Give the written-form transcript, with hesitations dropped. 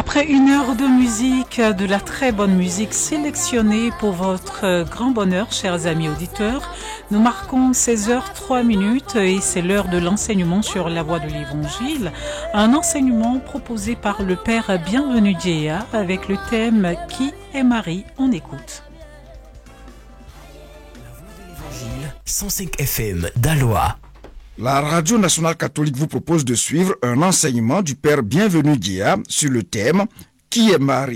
Après une heure de musique, de la très bonne musique sélectionnée pour votre grand bonheur, chers amis auditeurs, nous marquons 16h03 et c'est l'heure de l'enseignement sur la voie de l'Évangile, un enseignement proposé par le Père Bienvenu Djéa avec le thème « Qui est Marie ?» On écoute. La voie de l'Évangile, 105 FM d'Aloa. La Radio Nationale Catholique vous propose de suivre un enseignement du Père Bienvenu Djéa sur le thème « Qui est Marie ?»